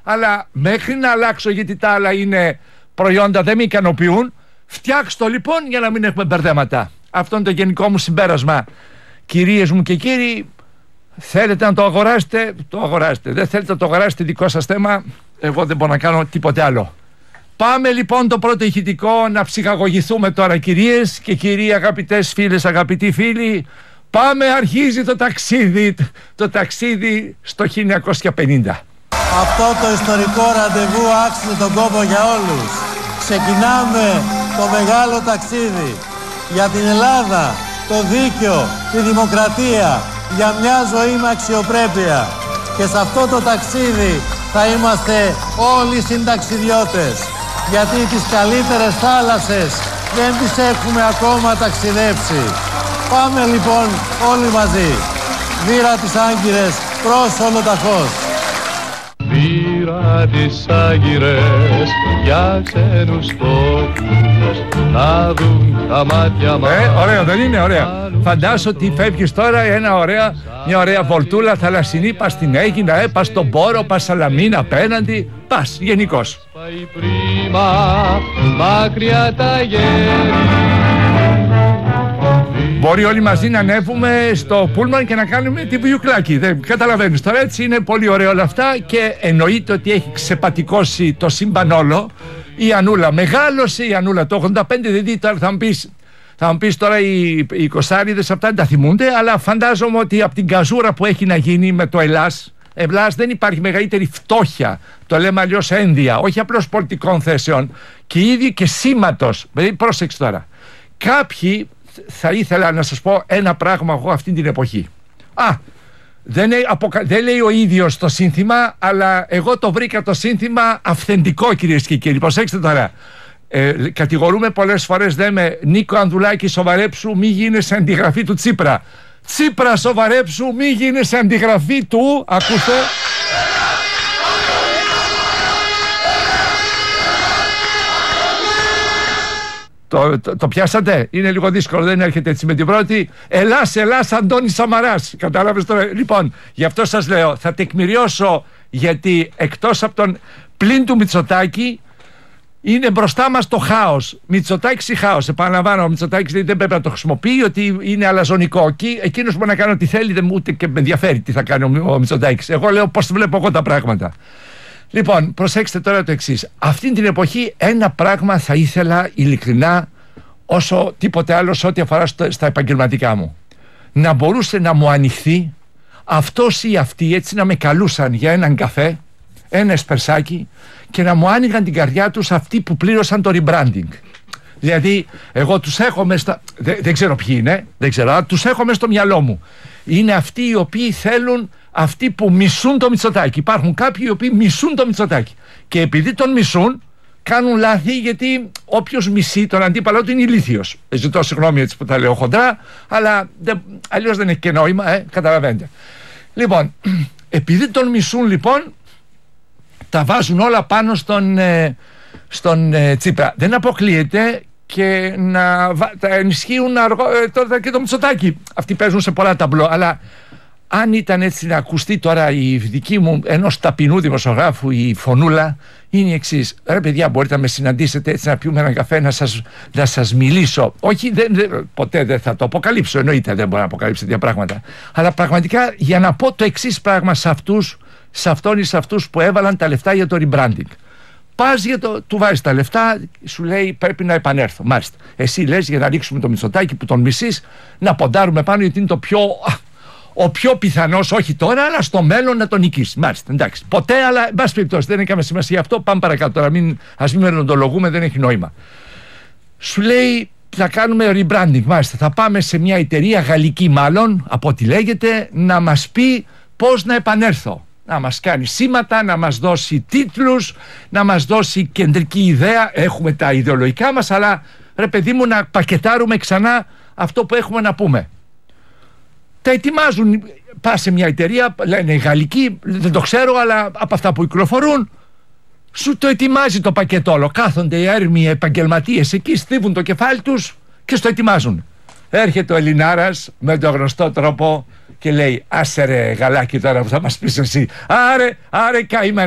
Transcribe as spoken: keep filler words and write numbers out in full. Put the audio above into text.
Αλλά μέχρι να αλλάξω, γιατί τα άλλα είναι προϊόντα, δεν με ικανοποιούν, φτιάξτε το λοιπόν για να μην έχουμε μπερδέματα. Αυτό είναι το γενικό μου συμπέρασμα. Κυρίες μου και κύριοι, θέλετε να το αγοράσετε, το αγοράσετε. Δεν θέλετε να το αγοράσετε, δικό σας θέμα. Εγώ δεν μπορώ να κάνω τίποτε άλλο. Πάμε λοιπόν το πρώτο ηχητικό να ψυχαγωγηθούμε τώρα, κυρίες και κύριοι, αγαπητές φίλες, αγαπητοί φίλοι. Πάμε, αρχίζει το ταξίδι, το ταξίδι στο χίλια εννιακόσια πενήντα. Αυτό το ιστορικό ραντεβού άξιζε τον κόπο για όλους. Ξεκινάμε το μεγάλο ταξίδι για την Ελλάδα, το δίκαιο, τη δημοκρατία, για μια ζωή με αξιοπρέπεια. Και σε αυτό το ταξίδι θα είμαστε όλοι συνταξιδιώτες, γιατί τις καλύτερες θάλασσες δεν τις έχουμε ακόμα ταξιδέψει. Πάμε λοιπόν όλοι μαζί. Βήρα τις Άγκυρες προς Ολοταχώς. Βήρα τις Άγκυρες για ξένους τόπους να δουν τα μάτια μας. Ε, ωραίο δεν είναι, ωραία. Φαντάσου ότι φεύγεις τώρα ένα ωραία, μια ωραία βολτούλα θαλασσινή, πας στην Αίγινα, ε, πας στον Πόρο, πας Σαλαμίνα απέναντι, πας γενικώς. Πάει πρίμα, μακριά τα γέρη. Μπορεί όλοι μαζί να ανέβουμε στο πούλμαν και να κάνουμε τη βιουκλάκι. Δεν καταλαβαίνεις τώρα, έτσι είναι πολύ ωραία όλα αυτά. Και εννοείται ότι έχει ξεπατικώσει το σύμπαν όλο. Η Ανούλα μεγάλωσε, η Ανούλα το ογδόντα πέντε, δηλαδή τώρα θα μου πεις, θα μου πεις τώρα οι, οι κοσάριδες αυτά δεν τα θυμούνται, αλλά φαντάζομαι ότι από την καζούρα που έχει να γίνει με το Ελλάς, Ελλάς δεν υπάρχει μεγαλύτερη φτώχεια, το λέμε αλλιώς ένδια, όχι απλώς πολιτικών θέσεων, και ήδη και σήματος. Δηλαδή πρόσεξε τώρα, κάποιοι, θα ήθελα να σας πω ένα πράγμα εγώ αυτή την εποχή. Α, δεν, αποκα... δεν λέει ο ίδιος το σύνθημα, αλλά εγώ το βρήκα το σύνθημα αυθεντικό, κυρίες και κύριοι. Προσέξτε τώρα. Ε, κατηγορούμε πολλές φορές, λέμε Νίκο Ανδουλάκη, σοβαρέψου, μη γίνεσαι αντιγραφή του Τσίπρα. Τσίπρα, σοβαρέψου, μη γίνεσαι αντιγραφή του. Ακούστε. Το, το, το πιάσατε, είναι λίγο δύσκολο, δεν έρχεται έτσι με την πρώτη. Ελλάς, Ελλάς, Αντώνης Σαμαράς. Κατάλαβες τώρα. Λοιπόν, γι' αυτό σας λέω, θα τεκμηριώσω, γιατί εκτός από τον πλην του Μητσοτάκη είναι μπροστά μας το χάος. Μητσοτάκης ή χάος. Επαναλαμβάνω, ο Μητσοτάκης δεν πρέπει να το χρησιμοποιεί, ότι είναι αλαζονικό. Εκείνος μπορεί να κάνει ό,τι θέλει, δεν ούτε και με ενδιαφέρει τι θα κάνει ο, ο Μητσοτάκης. Εγώ λέω πώς βλέπω εγώ τα πράγματα. Λοιπόν, προσέξτε τώρα το εξής. Αυτή την εποχή ένα πράγμα θα ήθελα ειλικρινά, όσο τίποτε άλλο σε ό,τι αφορά στο, στα επαγγελματικά μου. Να μπορούσε να μου ανοιχθεί αυτός ή αυτή, έτσι να με καλούσαν για έναν καφέ, ένα εσπερσάκι, και να μου άνοιγαν την καρδιά τους αυτοί που πλήρωσαν το rebranding. Δηλαδή, εγώ τους έχω μες στα... Δεν, δεν ξέρω ποιοι είναι, δεν ξέρω, αλλά τους έχω μες στο μυαλό μου. Είναι αυτοί οι οποίοι θέλουν, αυτοί που μισούν το Μητσοτάκη. Υπάρχουν κάποιοι οι οποίοι μισούν το Μητσοτάκη. Και επειδή τον μισούν, κάνουν λάθη, γιατί όποιος μισεί τον αντίπαλο του είναι ηλίθιος. Ζητώ συγγνώμη έτσι που τα λέω χοντρά, αλλά δεν, αλλιώς δεν έχει και νόημα, ε, καταλαβαίνετε. Λοιπόν, επειδή τον μισούν λοιπόν, τα βάζουν όλα πάνω στον, ε, στον ε, Τσίπρα. Δεν αποκλείεται και να τα ενισχύουν αργό, ε, τώρα και το Μητσοτάκη. Αυτοί παίζουν σε πολλά ταμπλό, αλλά αν ήταν έτσι να ακουστεί τώρα η δική μου ενός ταπεινού δημοσιογράφου η φωνούλα, είναι η εξής. Ρε παιδιά, μπορείτε να με συναντήσετε έτσι να πιούμε έναν καφέ, να σας, να σας μιλήσω. Όχι, δεν, δεν, ποτέ δεν θα το αποκαλύψω, εννοείται δεν μπορώ να αποκαλύψω τέτοια πράγματα. Αλλά πραγματικά για να πω το εξής πράγμα σε αυτούς, σε αυτόν ή σε αυτούς που έβαλαν τα λεφτά για το rebranding. Πας για το, του βάζεις τα λεφτά, σου λέει πρέπει να επανέλθω. Μάλιστα. Εσύ λες για να ρίξουμε το Μητσοτάκη που τον μισείς, να ποντάρουμε πάνω γιατί είναι το πιο, ο πιο πιθανός, όχι τώρα, αλλά στο μέλλον να τον νικήσει. Μάλιστα, εντάξει. Ποτέ, αλλά εν πάση περιπτώσει δεν έχει καμία σημασία αυτό. Πάμε παρακάτω τώρα. Μην, ας μην μελλοντολογούμε, δεν έχει νόημα. Σου λέει θα κάνουμε rebranding. Μάλιστα, θα πάμε σε μια εταιρεία γαλλική, μάλλον από ό,τι λέγεται, να μας πει πώς να επανέλθω. Να μας κάνει σήματα, να μας δώσει τίτλους, να μας δώσει κεντρική ιδέα. Έχουμε τα ιδεολογικά μας, αλλά ρε παιδί μου να πακετάρουμε ξανά αυτό που έχουμε να πούμε. Τα ετοιμάζουν, πας σε μια εταιρεία, λένε γαλλική, δεν το ξέρω, αλλά από αυτά που κυκλοφορούν, σου το ετοιμάζει το πακέτο όλο. Κάθονται οι έρμοι επαγγελματίες εκεί, στίβουν το κεφάλι τους και στο ετοιμάζουν. Έρχεται ο Ελληνάρας με τον γνωστό τρόπο και λέει άσε ρε γαλάκι τώρα που θα μας πεις εσύ. Άρε, άρε καημένα.